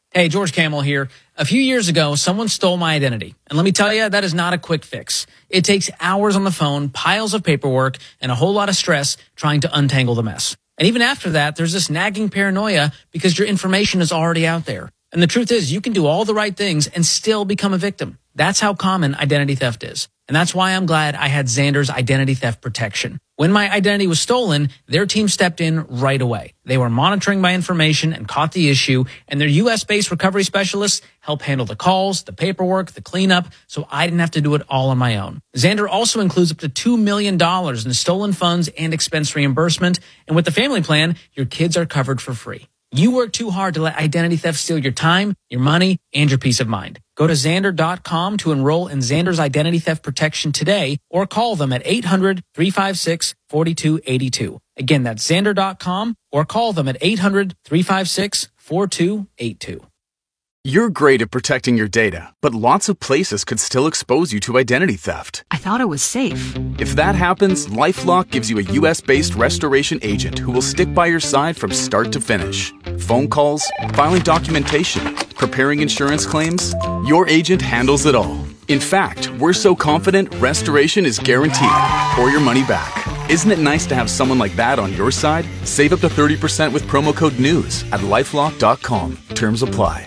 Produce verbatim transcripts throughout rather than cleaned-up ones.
Hey, George Camel here. A few years ago, someone stole my identity. And let me tell you, that is not a quick fix. It takes hours on the phone, piles of paperwork, and a whole lot of stress trying to untangle the mess. And even after that, there's this nagging paranoia because your information is already out there. And the truth is, you can do all the right things and still become a victim. That's how common identity theft is. And that's why I'm glad I had Xander's identity theft protection. When my identity was stolen, their team stepped in right away. They were monitoring my information and caught the issue, and their U S-based recovery specialists helped handle the calls, the paperwork, the cleanup, so I didn't have to do it all on my own. Xander also includes up to two million dollars in stolen funds and expense reimbursement, and with the family plan, your kids are covered for free. You work too hard to let identity theft steal your time, your money, and your peace of mind. Go to Xander dot com to enroll in Xander's identity theft protection today, or call them at eight hundred, three five six, four two eight two. Again, that's Xander dot com, or call them at eight hundred, three five six, four two eight two. You're great at protecting your data, but lots of places could still expose you to identity theft. I thought it was safe. If that happens, LifeLock gives you a U S-based restoration agent who will stick by your side from start to finish. Phone calls, filing documentation, preparing insurance claims, your agent handles it all. In fact, we're so confident restoration is guaranteed or your money back. Isn't it nice to have someone like that on your side? Save up to thirty percent with promo code NEWS at lifelock dot com. Terms apply.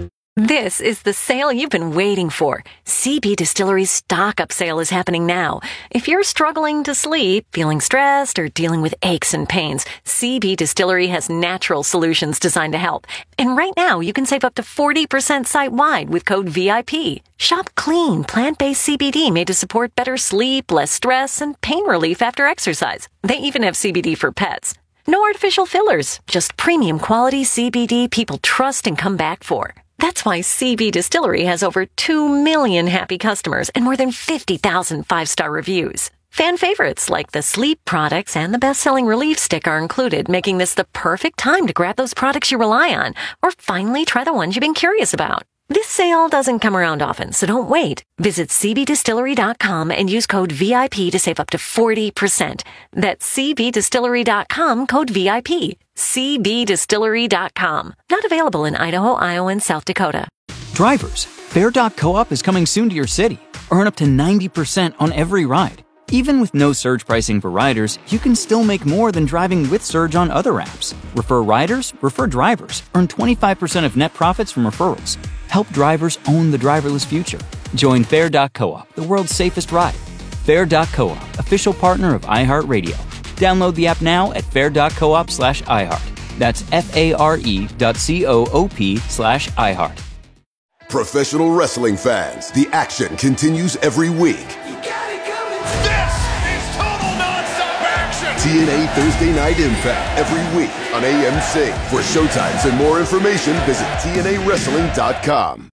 This is the sale you've been waiting for. C B Distillery's stock-up sale is happening now. If you're struggling to sleep, feeling stressed, or dealing with aches and pains, C B Distillery has natural solutions designed to help. And right now, you can save up to forty percent site-wide with code V I P. Shop clean, plant-based C B D made to support better sleep, less stress, and pain relief after exercise. They even have C B D for pets. No artificial fillers, just premium quality C B D people trust and come back for. That's why C B Distillery has over two million happy customers and more than fifty thousand five-star reviews. Fan favorites like the sleep products and the best-selling relief stick are included, making this the perfect time to grab those products you rely on or finally try the ones you've been curious about. This sale doesn't come around often, so don't wait. Visit C B distillery dot com and use code V I P to save up to forty percent. That's C B distillery dot com, code V I P. C B distillery dot com. Not available in Idaho, Iowa, and South Dakota. Drivers, Fair dot co-op is coming soon to your city. Earn up to ninety percent on every ride. Even with no surge pricing for riders, you can still make more than driving with Surge on other apps. Refer riders, refer drivers. Earn twenty-five percent of net profits from referrals. Help drivers own the driverless future. Join Fair dot co-op, the world's safest ride. Fair dot co-op, official partner of iHeartRadio. Download the app now at fair dot coop slash iHeart. That's F-A-R-E dot C-O-O-P slash iHeart. Professional wrestling fans, the action continues every week. You got it coming. This is total nonstop action. T N A Thursday Night Impact every week on A M C. For showtimes and more information, visit T N A wrestling dot com.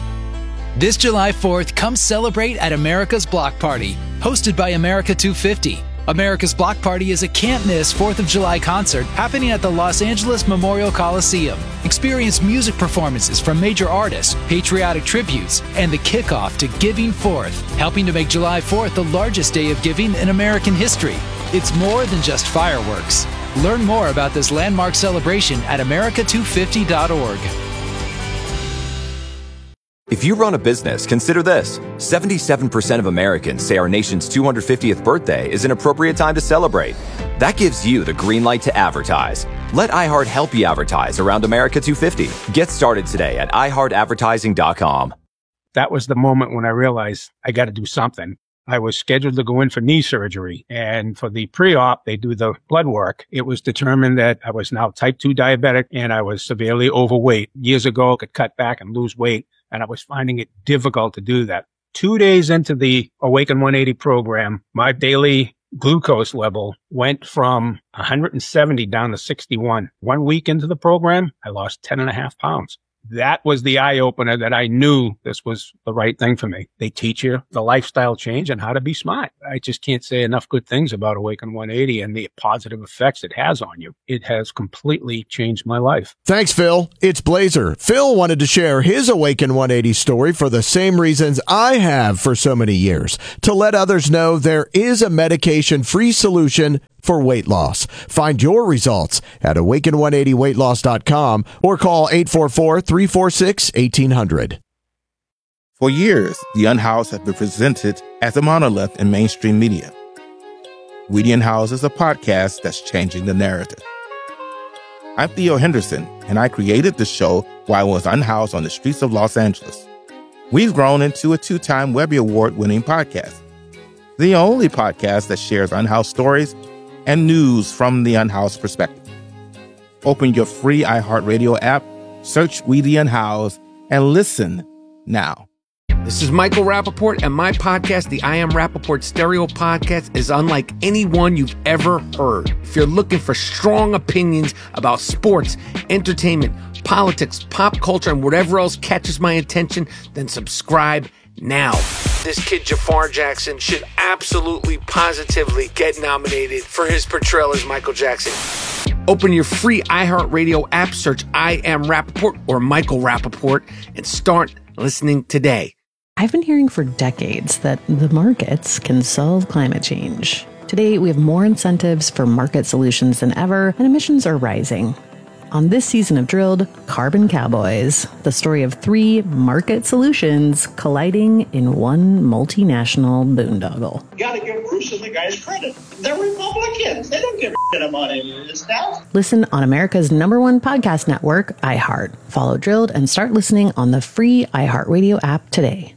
This July fourth, come celebrate at America's Block Party, hosted by America two fifty. America's Block Party is a can't-miss fourth of July concert happening at the Los Angeles Memorial Coliseum. Experience music performances from major artists, patriotic tributes, and the kickoff to Giving Fourth, helping to make July fourth the largest day of giving in American history. It's more than just fireworks. Learn more about this landmark celebration at America two fifty dot org. If you run a business, consider this. seventy-seven percent of Americans say our nation's two hundred fiftieth birthday is an appropriate time to celebrate. That gives you the green light to advertise. Let iHeart help you advertise around America two fifty. Get started today at i heart advertising dot com. That was the moment when I realized I got to do something. I was scheduled to go in for knee surgery, and for the pre-op, they do the blood work. It was determined that I was now type two diabetic and I was severely overweight. Years ago, I could cut back and lose weight, and I was finding it difficult to do that. Two days into the Awaken one eighty program, my daily glucose level went from one hundred seventy down to sixty-one. One week into the program, I lost ten and a half pounds. That was the eye-opener that I knew this was the right thing for me. They teach you the lifestyle change and how to be smart. I just can't say enough good things about Awaken one eighty and the positive effects it has on you. It has completely changed my life. Thanks, Phil. It's Blazer. Phil wanted to share his Awaken one eighty story for the same reasons I have for so many years, to let others know there is a medication-free solution for weight loss. Find your results at awaken one eighty weight loss dot com or call eight four four, three four six, one eight hundred. For years, The Unhoused have been presented as a monolith in mainstream media. We The Unhoused is a podcast that's changing the narrative. I'm Theo Henderson, and I created the show while I was unhoused on the streets of Los Angeles. We've grown into a two-time Webby Award-winning podcast, the only podcast that shares unhoused stories and news from the unhoused perspective. Open your free iHeartRadio app, search We The Unhoused, and listen now. This is Michael Rappaport, and my podcast, the I Am Rappaport Stereo Podcast, is unlike any one you've ever heard. If you're looking for strong opinions about sports, entertainment, politics, pop culture, and whatever else catches my attention, then subscribe now. This kid, Jafar Jackson, should absolutely, positively get nominated for his portrayal as Michael Jackson. Open your free iHeartRadio app, search I Am Rappaport or Michael Rappaport, and start listening today. I've been hearing for decades that the markets can solve climate change. Today, we have more incentives for market solutions than ever, and emissions are rising. On this season of Drilled, Carbon Cowboys, the story of three market solutions colliding in one multinational boondoggle. You gotta give Bruce and the guys credit. They're Republicans. They don't give a shit about any of this now. Listen on America's number one podcast network, iHeart. Follow Drilled and start listening on the free iHeartRadio app today.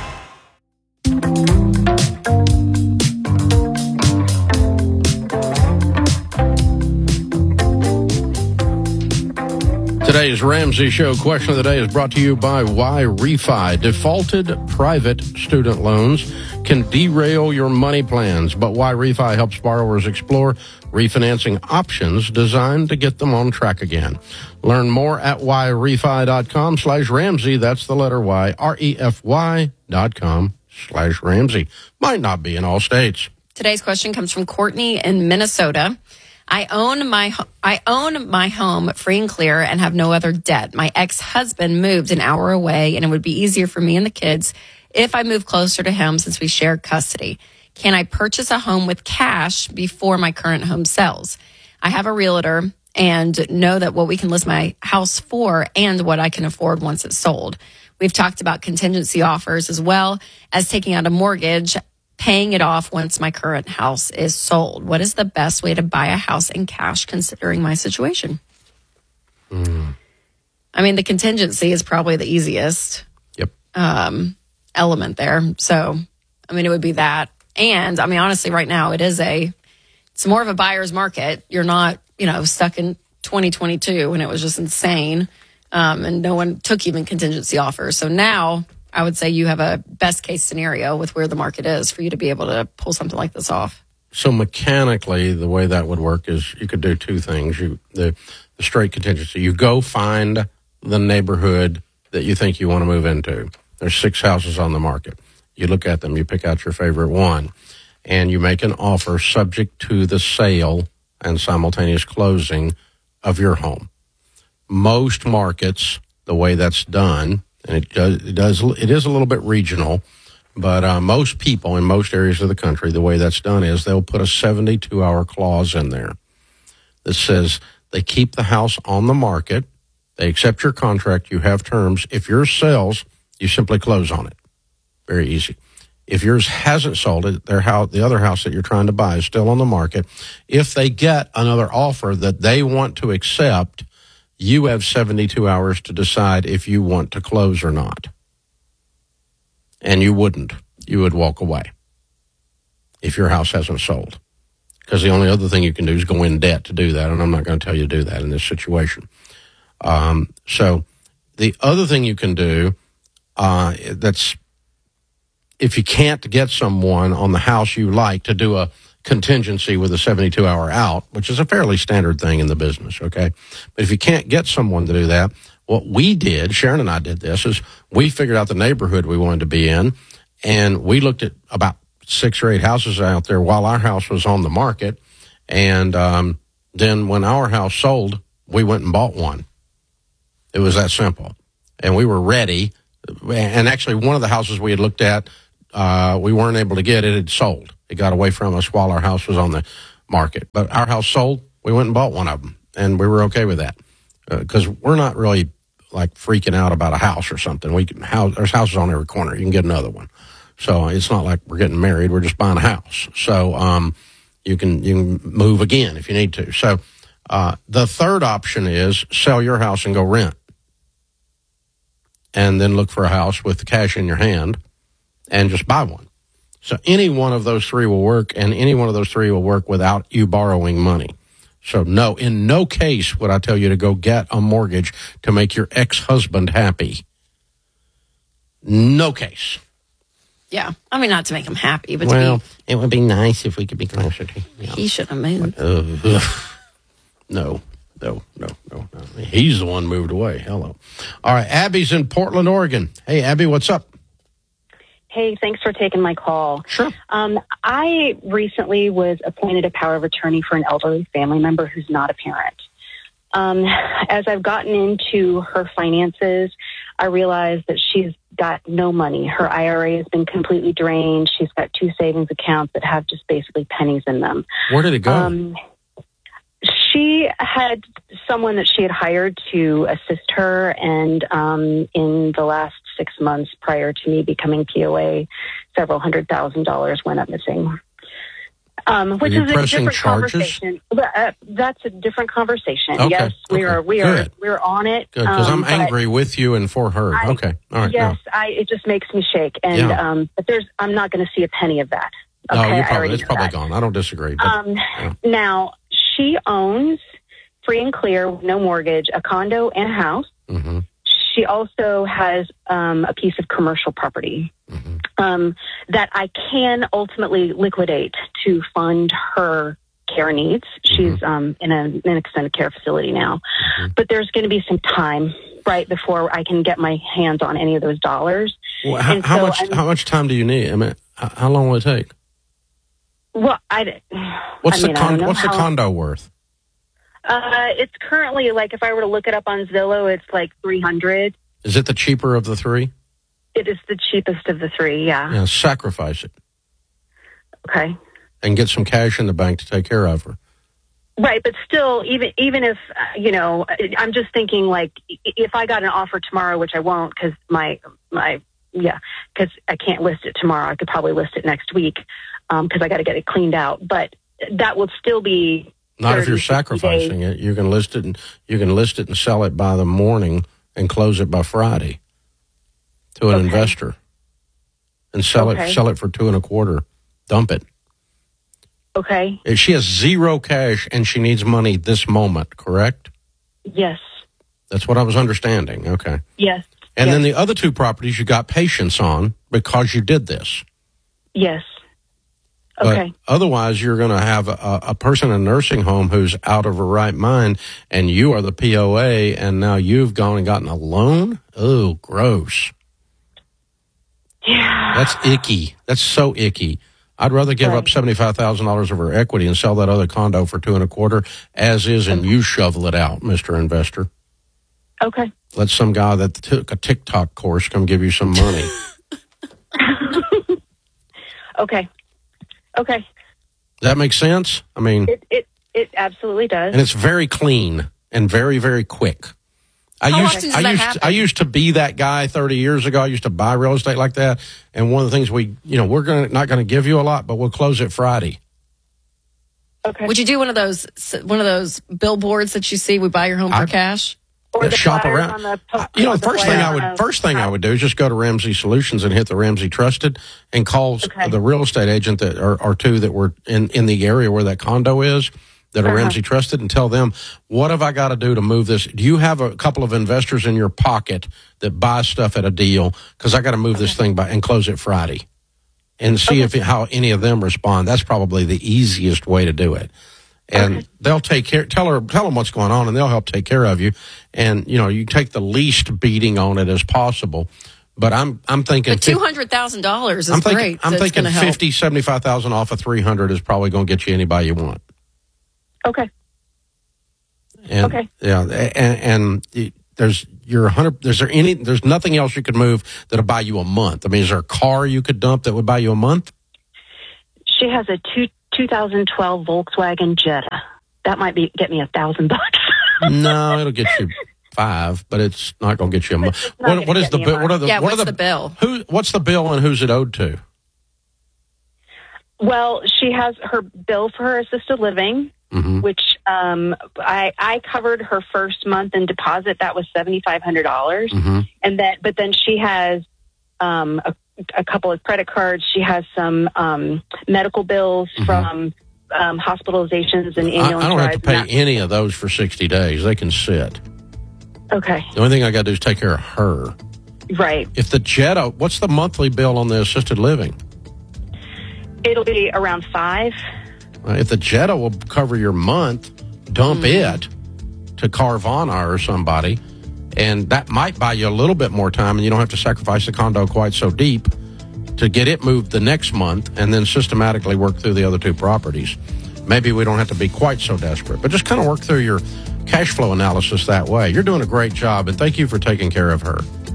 Today's Ramsey Show question of the day is brought to you by Y-Refi. Defaulted private student loans can derail your money plans, but Y-Refi helps borrowers explore refinancing options designed to get them on track again. Learn more at yrefi.com slash Ramsey. That's the letter Y, R-E-F-Y dot com slash Ramsey. Might not be in all states. Today's question comes from Courtney in Minnesota. I own my I own my home free and clear and have no other debt. My ex-husband moved an hour away, and it would be easier for me and the kids if I moved closer to him since we share custody. Can I purchase a home with cash before my current home sells? I have a realtor and know that what we can list my house for and what I can afford once it's sold. We've talked about contingency offers as well as taking out a mortgage, paying it off once my current house is sold. What is the best way to buy a house in cash considering my situation? Mm. I mean, the contingency is probably the easiest yep. um, element there. So, I mean, it would be that. And, I mean, honestly, right now, it is a, it's more of a buyer's market. You're not, you know, stuck in twenty twenty-two when it was just insane um, and no one took even contingency offers. So now I would say you have a best case scenario with where the market is for you to be able to pull something like this off. So mechanically, the way that would work is you could do two things. You the, the straight contingency. You go find the neighborhood that you think you want to move into. There's six houses on the market. You look at them, you pick out your favorite one, and you make an offer subject to the sale and simultaneous closing of your home. Most markets, the way that's done, and it does, it does, it is a little bit regional, but uh, most people in most areas of the country, the way that's done is they'll put a seventy-two hour clause in there that says they keep the house on the market, they accept your contract, you have terms. If yours sells, you simply close on it. Very easy. If yours hasn't sold, it, their house, the other house that you're trying to buy is still on the market. If they get another offer that they want to accept, you have seventy-two hours to decide if you want to close or not. And you wouldn't. You would walk away if your house hasn't sold. Because the only other thing you can do is go in debt to do that, and I'm not going to tell you to do that in this situation. Um, so the other thing you can do, uh, that's if you can't get someone on the house you like to do a contingency with a seventy-two hour out, which is a fairly standard thing in the business, okay? But if you can't get someone to do that, what we did, Sharon and I did this, is we figured out the neighborhood we wanted to be in, and we looked at about six or eight houses out there while our house was on the market, and um, then when our house sold, we went and bought one. It was that simple. And we were ready, and actually one of the houses we had looked at, uh, we weren't able to get it. It had sold. It got away from us while our house was on the market. But our house sold. We went and bought one of them, and we were okay with that because uh, we're not really like freaking out about a house or something. We can house, there's houses on every corner. You can get another one. So it's not like we're getting married. We're just buying a house. So um, you can you can move again if you need to. So uh, the third option is sell your house and go rent, and then look for a house with the cash in your hand and just buy one. So any one of those three will work, and any one of those three will work without you borrowing money. So no, in no case would I tell you to go get a mortgage to make your ex-husband happy. No case. Yeah. I mean, not to make him happy, but well, to be, it would be nice if we could be closer to him. Yeah. He should have moved. Uh, no, no, no, no, no. He's the one moved away. Hello. All right, Abby's in Portland, Oregon. Hey, Abby, what's up? Hey, thanks for taking my call. Sure. Um, I recently was appointed a power of attorney for an elderly family member who's not a parent. Um, as I've gotten into her finances, I realized that she's got no money. Her I R A has been completely drained. She's got two savings accounts that have just basically pennies in them. Where did it go? Um, she had someone that she had hired to assist her, and um, in the last six months prior to me becoming P O A, several hundred thousand dollars went up missing. Um, which is a different charges? conversation. Uh, that's a different conversation. Okay, Yes, we okay, are. We good. are. We're on it. Good, because um, I'm angry with you and for her. I, okay, all right. Yes, no. I. It just makes me shake, and Yeah. um, but there's. I'm not going to see a penny of that. Okay, No, you're I probably, already it's know probably that. gone. I don't disagree. But, Um, yeah. Now she owns, free and clear, with no mortgage, a condo and a house. Mm-hmm. She also has um, a piece of commercial property Mm-hmm. um, that I can ultimately liquidate to fund her care needs. She's Mm-hmm. um, in a, an extended care facility now. But there's going to be some time, right, before I can get my hands on any of those dollars. Well, how, And how so much? I'm- How much time do you need? I mean, how, how long will it take? Well, I. What's I the mean, I con- don't know What's the how- condo worth? Uh, it's currently, like, if I were to look it up on Zillow, it's like three hundred. Is it the cheaper of the three? It is the cheapest of the three, yeah. Yeah, sacrifice it Okay. and get some cash in the bank to take care of her. Right, but still, even even if, uh, you know, I'm just thinking, like, i- if I got an offer tomorrow, which I won't because my, my, yeah, because I can't list it tomorrow. I could probably list it next week because I got to get it cleaned out. But that would still be Not if you're thirty, sixty sacrificing days. it. You can list it and you can list it and sell it by the morning and close it by Friday to an Okay. investor and sell Okay. it sell it for two and a quarter. Dump it. Okay. If she has zero cash and she needs money this moment, correct? Yes. That's what I was understanding. Okay. Yes. And yes. then the other two properties you got patience on because you did this. Yes. But Okay. otherwise, you're going to have a, a person in a nursing home who's out of her right mind, and you are the P O A, and now you've gone and gotten a loan? Oh, gross. Yeah. That's icky. That's so icky. I'd rather give up seventy-five thousand dollars of her equity and sell that other condo for two and a quarter as is, and you shovel it out, Mister Investor. Okay. Let some guy that took a TikTok course come give you some money. Okay. Okay. Does that make sense? I mean, It it it absolutely does. and it's very clean and very, very quick. I How used often does I that used happen? I used to be that guy thirty years ago. I used to buy real estate like that, and one of the things we, you know, we're gonna not going to give you a lot, but we'll close it Friday. Okay. Would you do one of those one of those billboards that you see? We buy your home for I- cash. Or the shop flyers around. on the post- You know, on the the first thing flyer I on would the- first thing I would do is just go to Ramsey Solutions and hit the Ramsey Trusted and call Okay. the real estate agent that or, or two that were in, in the area where that condo is that are Uh-huh. Ramsey Trusted and tell them, what have I got to do to move this? Do you have a couple of investors in your pocket that buy stuff at a deal? Because I got to move this thing by and close it Friday and see if it, how any of them respond. That's probably the easiest way to do it. And Okay. they'll take care, tell her, tell them what's going on, and they'll help take care of you. And, you know, you take the least beating on it as possible. But I'm, I'm thinking, But two hundred thousand dollars is I'm thinking, great. I'm so it's thinking gonna help. fifty, seventy-five thousand off of three hundred is probably going to get you anybody you want. Okay. And, Okay. Yeah. And, and there's, you're a hundred, is there any, there's nothing else you could move that'll buy you a month. I mean, is there a car you could dump that would buy you a month? She has a two two thousand twelve Volkswagen Jetta. That might be get me a thousand bucks. No, it'll get you five, but it's not going to get you a month. What, what is the bill? What are the yeah, what what's are the, the bill? Who? What's the bill and who's it owed to? Well, she has her bill for her assisted living, mm-hmm. which um, I, I covered her first month in deposit. That was seven thousand five hundred dollars. Mm-hmm. And that, but then she has um, a, a couple of credit cards. She has some um, medical bills mm-hmm. from um, hospitalizations and ambulance I, I don't have to pay rides. any of those for sixty days. They can sit. Okay. The only thing I got to do is take care of her. Right. If the Jetta, what's the monthly bill on the assisted living? It'll be around five. If the Jetta will cover your month, dump Mm. it to Carvana or somebody, and that might buy you a little bit more time, and you don't have to sacrifice the condo quite so deep to get it moved the next month and then systematically work through the other two properties. Maybe we don't have to be quite so desperate, but just kind of work through your cash flow analysis that way. You're doing a great job, and thank you for taking care of her.